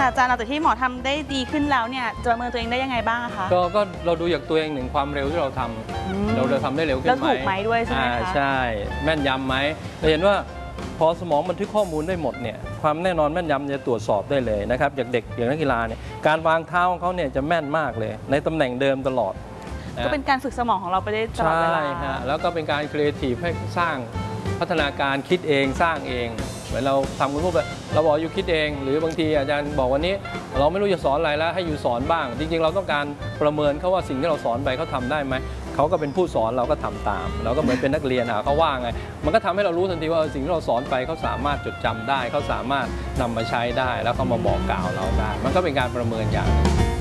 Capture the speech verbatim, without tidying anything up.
ค่ะอาจารย์หลังจากที่หมอทำได้ดีขึ้นแล้วเนี่ยจะประเมินตัวเองได้ยังไงบ้างคะก็ก็เราดูจากตัวเองหนึ่งความเร็วที่เราทำเราเราทำได้เร็วขึ้นไหมแล้วถูกไหมด้วยใช่ไหมคะใช่แม่นยำไหมเราเห็นว่าพอสมองบันทึกข้อมูลได้หมดเนี่ยความแน่นอนแม่นยำจะตรวจสอบได้เลยนะครับอย่างเด็กอย่างนักกีฬาเนี่ยการวางเท้าของเขาเนี่ยจะแม่นมากเลยในตำแหน่งเดิมตลอดก็เป็นการฝึกสมองของเราไปได้ตลอดเวลาใช่ฮะแล้วก็เป็นการครีเอทีฟให้สร้างพัฒนาการคิดเองสร้างเองเหมือนเราทำคุณพูดแบบเราบอกอยู่คิดเองหรือบางทีอาจารย์บอกวันนี้เราไม่รู้จะสอนอะไรแล้วให้อยู่สอนบ้างจริงๆเราต้องการประเมินเขาว่าสิ่งที่เราสอนไปเขาทำได้ไหมเขาก็เป็นผู้สอนเราก็ทำตามเราก็เหมือนเป็นนักเรียนอ่ะเขาว่าไงมันก็ทำให้เรารู้ทันทีว่าสิ่งที่เราสอนไปเขาสามารถจดจำได้เขาสามารถนำมาใช้ได้แล้วเขามาบอกกล่าวเราได้มันก็เป็นการประเมินอย่าง